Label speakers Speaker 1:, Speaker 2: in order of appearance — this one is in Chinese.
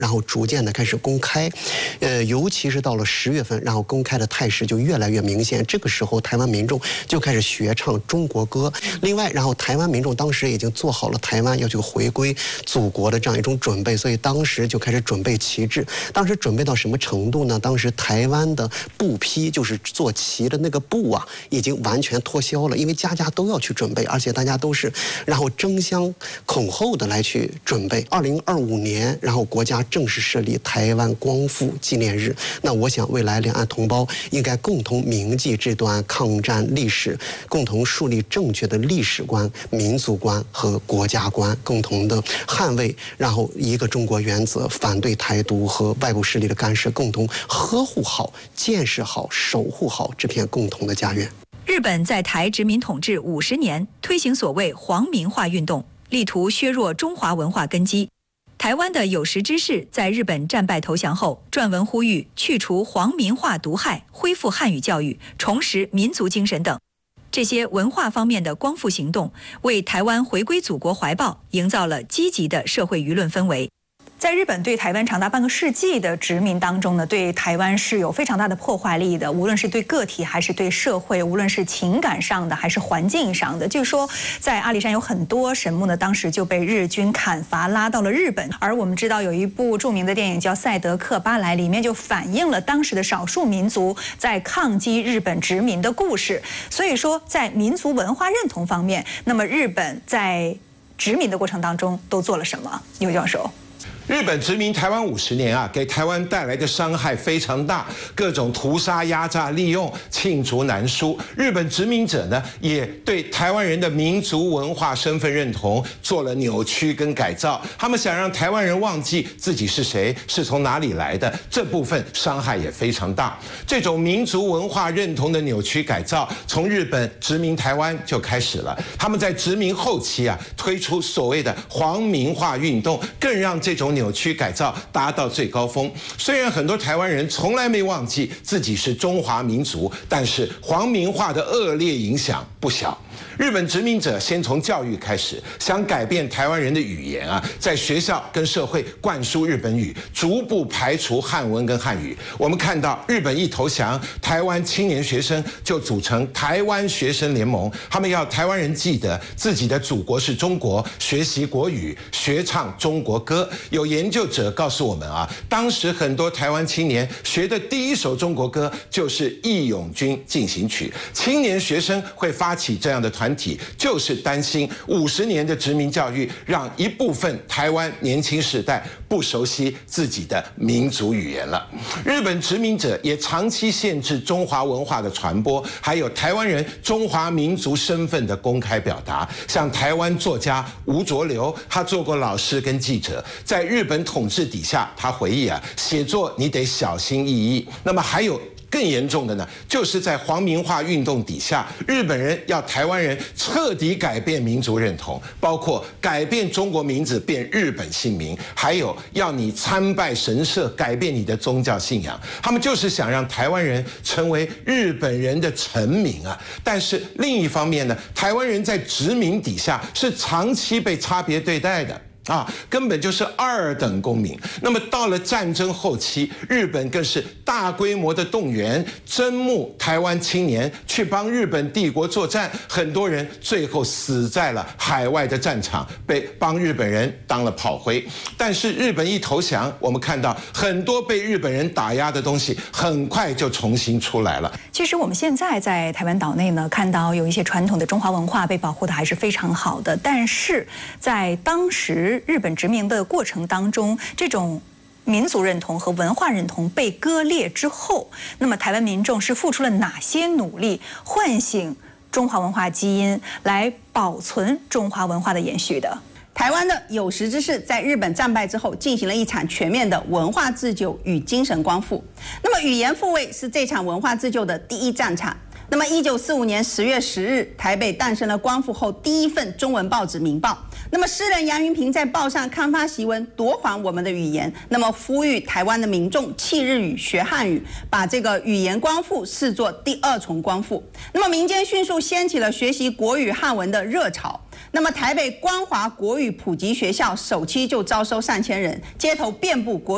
Speaker 1: 然后逐渐的开始公开，尤其是到了10月份，然后公开的态势就越来越明显。这个时候，台湾民众就开始学唱中国歌。另外，然后台湾民众当时已经做好了台湾要去回归祖国的这样一种准备，所以当时就开始准备旗帜。当时准备到什么程度呢？当时台湾的布匹，就是做旗的那个布啊，已经完全脱销了，因为家家都要去准备，而且大家都是然后争相恐后的来去准备。2025年，然后国家正式设立台湾光复纪念日。那我想，未来两岸同胞应该共同铭记这段抗战历史，共同树立正确的历史观、民族观和国家观，共同的捍卫，然后一个中国原则，反对台独和外部势力的干涉，共同呵护好、建设好、守护好这片共同的家园。
Speaker 2: 日本在台殖民统治50年，推行所谓皇民化运动，力图削弱中华文化根基。台湾的有识之士在日本战败投降后，撰文呼吁去除皇民化毒害，恢复汉语教育，重拾民族精神等。这些文化方面的光复行动，为台湾回归祖国怀抱营造了积极的社会舆论氛围。在日本对台湾长达半个世纪的殖民当中呢，对台湾是有非常大的破坏力的，无论是对个体还是对社会，无论是情感上的还是环境上的。据说在阿里山有很多神木呢，当时就被日军砍伐拉到了日本。而我们知道有一部著名的电影叫《赛德克巴莱》，里面就反映了当时的少数民族在抗击日本殖民的故事。所以说，在民族文化认同方面，那么日本在殖民的过程当中都做了什么？尤教授。
Speaker 3: 日本殖民台湾50年啊，给台湾带来的伤害非常大，各种屠杀、压榨、利用，罄竹难书。日本殖民者呢，也对台湾人的民族文化身份认同做了扭曲跟改造。他们想让台湾人忘记自己是谁，是从哪里来的，这部分伤害也非常大。这种民族文化认同的扭曲改造，从日本殖民台湾就开始了。他们在殖民后期啊，推出所谓的皇民化运动，更让这种扭曲改造达到最高峰。虽然很多台湾人从来没忘记自己是中华民族，但是皇民化的恶劣影响不小。日本殖民者先从教育开始，想改变台湾人的语言啊，在学校跟社会灌输日本语，逐步排除汉文跟汉语。我们看到日本一投降，台湾青年学生就组成台湾学生联盟，他们要台湾人记得自己的祖国是中国，学习国语，学唱中国歌。有研究者告诉我们啊，当时很多台湾青年学的第一首中国歌就是《义勇军进行曲》。青年学生会发起这样的团体，就是担心50年的殖民教育让一部分台湾年轻世代不熟悉自己的民族语言了。日本殖民者也长期限制中华文化的传播，还有台湾人中华民族身份的公开表达。像台湾作家吴浊流，他做过老师跟记者，在日本统治底下，他回忆啊，写作你得小心翼翼。那么还有更严重的呢，就是在皇民化运动底下，日本人要台湾人彻底改变民族认同，包括改变中国名字变日本姓名，还有要你参拜神社，改变你的宗教信仰。他们就是想让台湾人成为日本人的臣民啊。但是另一方面呢，台湾人在殖民底下是长期被差别对待的。根本就是2等公民。那么到了战争后期，日本更是大规模的动员、征募台湾青年去帮日本帝国作战，很多人最后死在了海外的战场，被帮日本人当了炮灰。但是日本一投降，我们看到很多被日本人打压的东西，很快就重新出来了。
Speaker 2: 其实我们现在在台湾岛内呢，看到有一些传统的中华文化被保护的还是非常好的，但是在当时日本殖民的过程当中，这种民族认同和文化认同被割裂之后，那么台湾民众是付出了哪些努力，唤醒中华文化基因，来保存中华文化的延续的？
Speaker 4: 台湾的有识之士在日本战败之后，进行了一场全面的文化自救与精神光复。那么语言复位是这场文化自救的第一战场。那么1945年10月10日，台北诞生了光复后第一份中文报纸《民报》。那么诗人杨云平在报上刊发檄文，夺还我们的语言，那么呼吁台湾的民众弃日语学汉语，把这个语言光复视作第2重光复。那么民间迅速掀起了学习国语汉文的热潮。那么台北光华国语普及学校首期就招收上千人，街头遍布国语